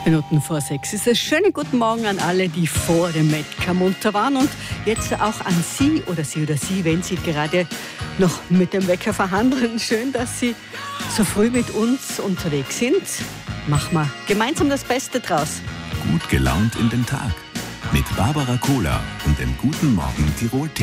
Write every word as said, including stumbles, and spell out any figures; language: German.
Minuten vor sechs ist es. Schönen guten Morgen an alle, die vor dem Metzger munter waren und jetzt auch an Sie oder Sie oder Sie, wenn Sie gerade noch mit dem Wecker verhandeln. Schön, dass Sie so früh mit uns unterwegs sind. Machen wir gemeinsam das Beste draus. Gut gelaunt in den Tag mit Barbara Kohler und dem Guten Morgen Tirol.